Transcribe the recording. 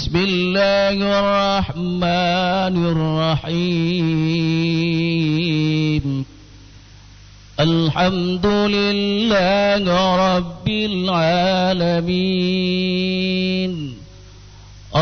بسم الله الرحمن الرحيم الحمد لله رب العالمين